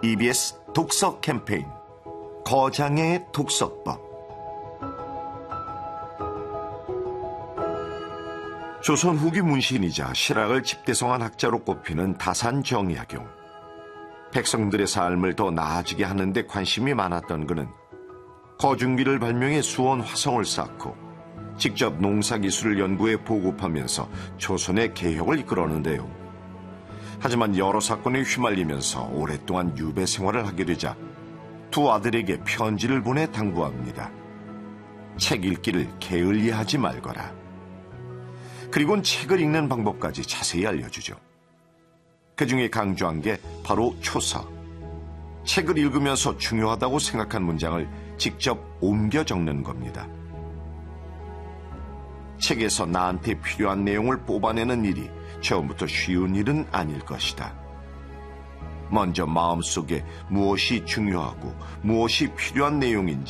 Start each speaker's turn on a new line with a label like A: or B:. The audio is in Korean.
A: EBS 독서 캠페인 거장의 독서법. 조선 후기 문신이자 실학을 집대성한 학자로 꼽히는 다산 정약용. 백성들의 삶을 더 나아지게 하는 데 관심이 많았던 그는 거중기를 발명해 수원 화성을 쌓고 직접 농사기술을 연구해 보급하면서 조선의 개혁을 이끌었는데요. 하지만 여러 사건에 휘말리면서 오랫동안 유배 생활을 하게 되자 두 아들에게 편지를 보내 당부합니다. 책 읽기를 게을리하지 말거라. 그리고는 책을 읽는 방법까지 자세히 알려주죠. 그중에 강조한 게 바로 초서. 책을 읽으면서 중요하다고 생각한 문장을 직접 옮겨 적는 겁니다. 책에서 나한테 필요한 내용을 뽑아내는 일이 처음부터 쉬운 일은 아닐 것이다. 먼저 마음속에 무엇이 중요하고 무엇이 필요한 내용인지